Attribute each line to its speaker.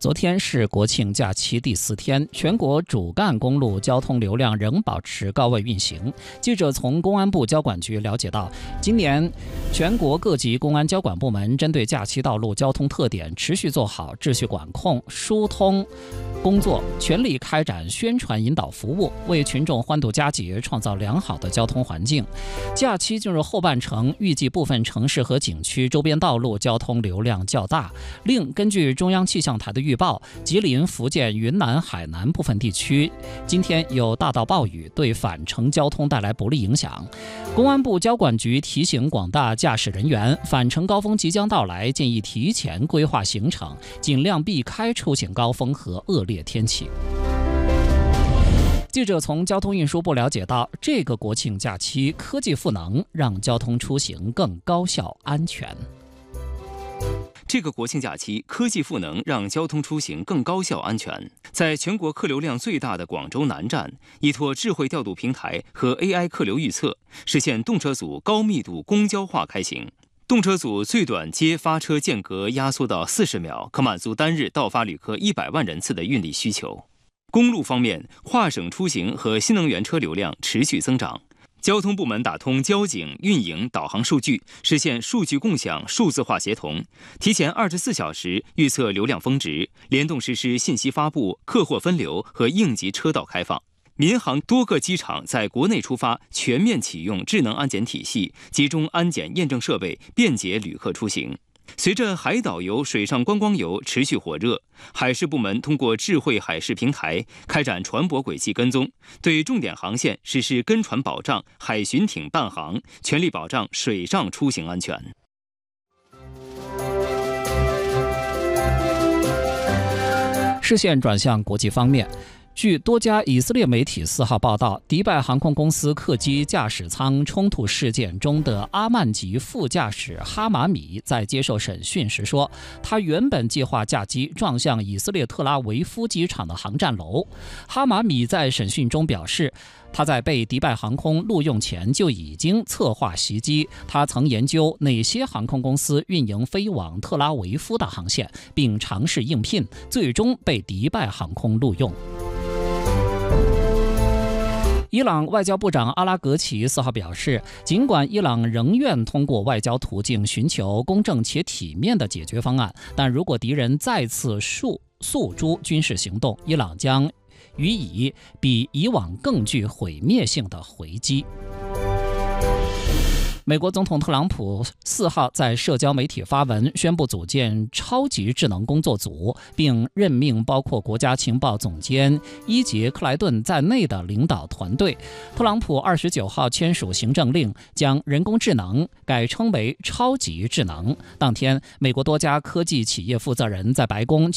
Speaker 1: 昨天是国庆假期第4天，全国主干公路交通流量仍保持高位运行。记者从公安部交管局了解到，今年全国各级公安交管部门针对假期道路交通特点，持续做好秩序管控、疏通工作，全力开展宣传引导服务，为群众欢度佳节创造良好的交通环境。假期进入后半程，预计部分城市和景区周边道路交通流量较大。另根据中央气象台的预报，吉林、福建、云南、海南部分地区今天有大到暴雨，对返程交通带来不利影响。公安部交管局提醒广大驾驶人员，返程高峰即将到来，建议提前规划行程，尽量避开出行高峰和恶劣天气。记者从交通运输部了解到，这个国庆假期科技赋能，让交通出行更高效安全。
Speaker 2: 这个国庆假期，科技赋能让交通出行更高效安全。在全国客流量最大的广州南站，依托智慧调度平台和 AI 客流预测，实现动车组高密度公交化开行。动车组最短接发车间隔压缩到40秒，可满足单日到发旅客100万人次的运力需求。公路方面，跨省出行和新能源车流量持续增长。交通部门打通交警、运营、导航数据，实现数据共享、数字化协同，提前24小时预测流量峰值，联动实施信息发布、客货分流和应急车道开放。民航多个机场在国内出发全面启用智能安检体系，集中安检验证设备，便捷旅客出行。随着海岛游、水上观光游持续火热，海事部门通过智慧海事平台开展船舶轨迹跟踪，对重点航线实施跟船保障、海巡艇伴航，全力保障水上出行安全。
Speaker 1: 视线转向国际方面。据多家以色列媒体4号报道，迪拜航空公司客机驾驶舱冲突事件中的阿曼籍副驾驶哈马米在接受审讯时说，他原本计划驾机撞向以色列特拉维夫机场的航站楼。哈马米在审讯中表示，他在被迪拜航空录用前就已经策划袭击，他曾研究哪些航空公司运营飞往特拉维夫的航线，并尝试应聘，最终被迪拜航空录用。伊朗外交部长阿拉格齐4号表示，尽管伊朗仍愿通过外交途径寻求公正且体面的解决方案，但如果敌人再次诉诸军事行动，伊朗将予以比以往更具毁灭性的回击。美国总统特朗普4号在社交媒体发文，宣布组建超级智能工作组，并任命包括国家情报总监伊杰克莱顿在内的领导团队。特朗普29号签署行政令，将人工智能改称为超级智能。当天，美国多家科技企业负责人在白宫